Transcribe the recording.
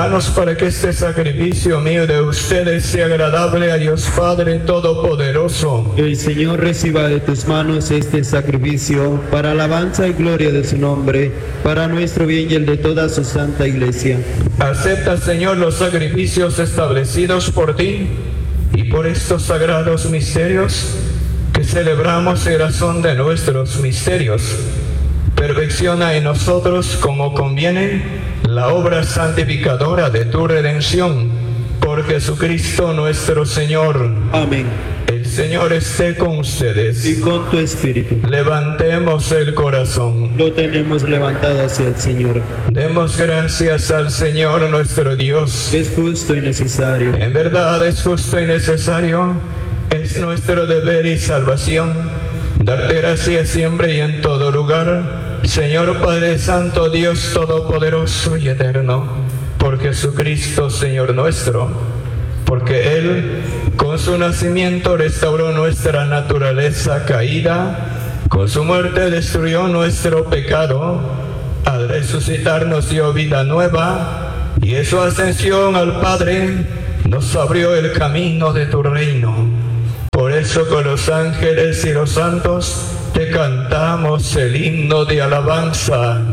danos para que este sacrificio mío de ustedes sea agradable a Dios Padre Todopoderoso. Que el Señor reciba de tus manos este sacrificio para alabanza y gloria de su nombre, para nuestro bien y el de toda su santa Iglesia. Acepta, Señor, los sacrificios establecidos por ti y por estos sagrados misterios que celebramos en razón de nuestros misterios. Perfecciona en nosotros como conviene la obra santificadora de tu redención, por Jesucristo nuestro Señor. Amén. El Señor esté con ustedes. Y con tu espíritu. Levantemos el corazón. Lo tenemos levantado hacia el Señor. Demos gracias al Señor nuestro Dios. Es justo y necesario. En verdad es justo y necesario, es nuestro deber y salvación, darte gracias siempre y en todo lugar, Señor Padre Santo, Dios Todopoderoso y Eterno, por Jesucristo, Señor nuestro, porque Él, con su nacimiento, restauró nuestra naturaleza caída, con su muerte destruyó nuestro pecado, al resucitarnos dio vida nueva, y en su ascensión al Padre nos abrió el camino de tu reino. Por eso con los ángeles y los santos te cantamos el himno de alabanza.